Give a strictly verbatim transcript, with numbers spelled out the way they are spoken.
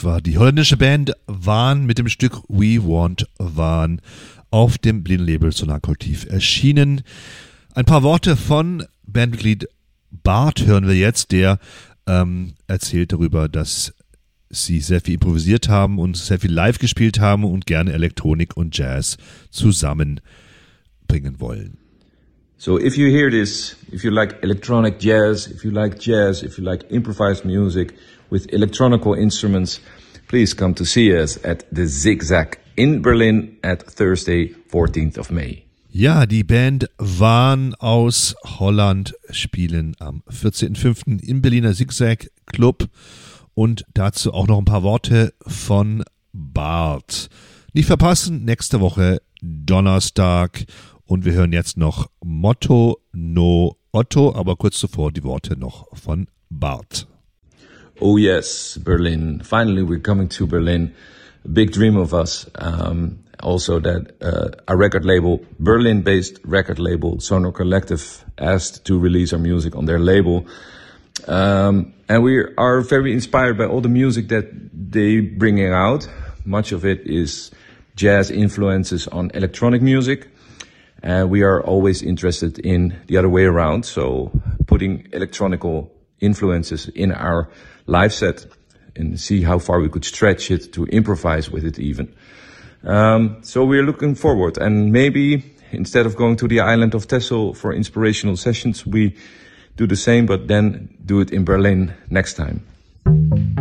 Das war die holländische Band Waan mit dem Stück We Want Waan auf dem Berlin-Label Sonar Kollektiv erschienen. Ein paar Worte von Bandmitglied Bart hören wir jetzt, der ähm, erzählt darüber, dass sie sehr viel improvisiert haben und sehr viel live gespielt haben und gerne Elektronik und Jazz zusammenbringen wollen. So if you hear this, if you like electronic jazz, if you like jazz, if you like improvised music with electronical instruments, please come to see us at the Zigzag in Berlin at Thursday, fourteenth of May. Ja, die Band Waan aus Holland spielen am vierzehnten fünften im Berliner Zigzag Club und dazu auch noch ein paar Worte von Bart. Nicht verpassen, nächste Woche Donnerstag und wir hören jetzt noch Motto no Otto, aber kurz zuvor die Worte noch von Bart. Oh yes, Berlin. Finally we're coming to Berlin. A big dream of us. Um, Also that uh, a record label, Berlin-based record label, Sonar Collective, asked to release our music on their label. Um, and we are very inspired by all the music that they bringing out. Much of it is jazz influences on electronic music. And we are always interested in the other way around. So putting electronical influences in our live set and see how far we could stretch it to improvise with it even. Um, so we're looking forward, and maybe instead of going to the island of Texel for inspirational sessions, we do the same, but then do it in Berlin next time.